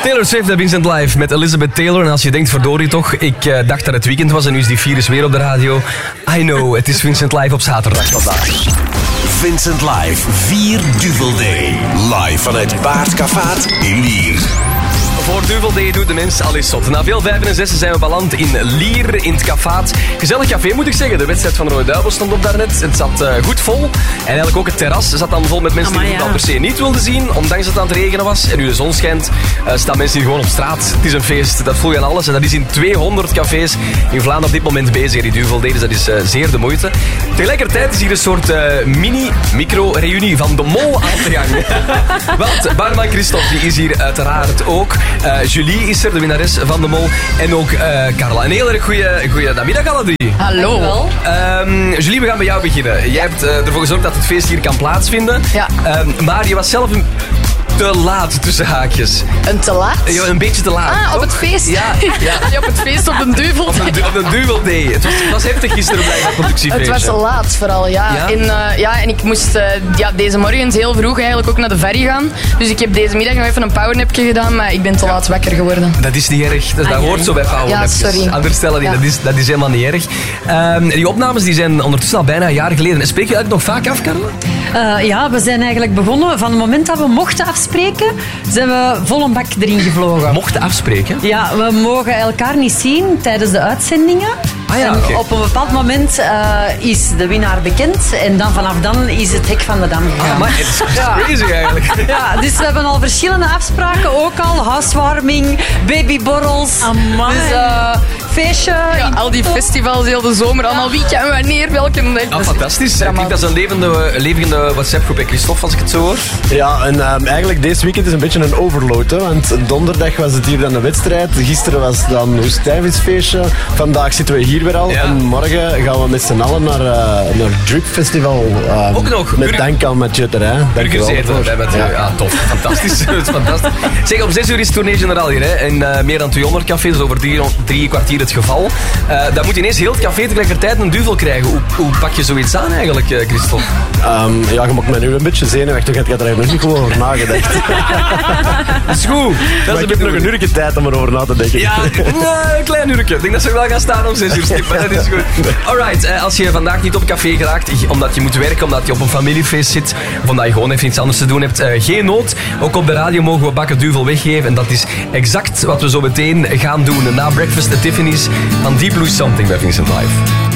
Taylor Swift en Vincent Live met Elizabeth Taylor. En als je denkt, verdorie toch, ik dacht dat het weekend was en nu is die virus weer op de radio. I know, het is Vincent Live op zaterdag vandaag. Vincent Live, 4 Duvel Day. Live vanuit Baardkavaat in Lier. Voor Duvel Day doet de mens al eens zot. Na veel 5 en 6 zijn we beland in Lier, in het Kavaat. Gezellig café moet ik zeggen. De wedstrijd van de Rode Duivels stond op daarnet. Het zat goed vol. En eigenlijk ook het terras zat dan vol met mensen die het voetbal per se niet wilden zien. Ondanks dat het aan het regenen was. En nu de zon schijnt, staan mensen hier gewoon op straat. Het is een feest. Dat voel je aan alles. En dat is in 200 cafés in Vlaanderen op dit moment bezig. Die Duvel Day. Dus dat is zeer de moeite. Tegelijkertijd is hier een soort mini-micro-reunie van de Mol aan de gang. Want barman Christophe die is hier uiteraard ook. Julie is er, de winnares van de Mol. En ook Carla. Een heel erg goeie namiddag alle drie. Hallo. Julie, we gaan bij jou beginnen. Jij hebt ervoor gezorgd dat het feest hier kan plaatsvinden. Ja. Maar je was zelf te laat, tussen haakjes. Een te laat? Ja, een beetje te laat. Op het feest? Ja. Op het feest op een Duvel. Op een Duvel Day. Het was heftig gisteren bij dat productiefeestje. Het was laat vooral, ja. En ik moest deze morgen heel vroeg eigenlijk ook naar de ferry gaan. Dus ik heb deze middag nog even een powernapje gedaan, maar ik ben te laat wakker geworden. Dat is niet erg. Dat hoort zo bij powernapjes. Ja, sorry. Anders stellen die, dat is helemaal niet erg. Die opnames die zijn ondertussen al bijna een jaar geleden. Spreek je eigenlijk nog vaak af, Carla? Ja, we zijn eigenlijk begonnen van het moment dat we mochten afspreken, zijn we vol een bak erin gevlogen. Mochten afspreken? Ja, we mogen elkaar niet zien tijdens de uitzendingen. Op een bepaald moment is de winnaar bekend en dan vanaf dan is het hek van de dam gegaan. Maar het is crazy eigenlijk. Ja, dus we hebben al verschillende afspraken, ook al huiswarming, babyborrels. Dus feestje. Ja, al die festivals heel de zomer, allemaal wie en wanneer, welke dag. Fantastisch. Ik denk dat is een levende WhatsApp-groep, Christophe, als ik het zo hoor. Ja, en eigenlijk deze weekend is een beetje een overload. Hè, want donderdag was het hier dan een wedstrijd. Gisteren was het dan een Woestijnvisfeestje. Vandaag zitten we hier weer al. Ja. En morgen gaan we met z'n allen naar Drip Festival. Ook nog. Met dank aan Mathieu Terrein. Burgerzeten. Ja, tof. Fantastisch. Het is fantastisch. Zeg, om 6 uur is Tournee Generaal hier. Hè. En meer dan 200 cafés, dus over 3 kwartier het geval. Dan moet ineens heel het café tegelijkertijd een duvel krijgen. Hoe pak je zoiets aan eigenlijk, Christophe? Ja, je maakt mij nu een beetje zenuwachtig. Ik had er eigenlijk nog niet gewoon over nagedacht. Dat is goed. Ik heb nog een uurtje tijd om erover na te denken. Ja, een klein uurtje. Ik denk dat ze wel gaan staan om 6 uur stip, maar dat is goed. Alright, als je vandaag niet op café geraakt, omdat je moet werken, omdat je op een familiefeest zit, of omdat je gewoon even iets anders te doen hebt, geen nood. Ook op de radio mogen we bakken duvel weggeven. En dat is exact wat we zo meteen gaan doen. Na Breakfast at Tiffany's van Deep Blue Something bij Vincent Live.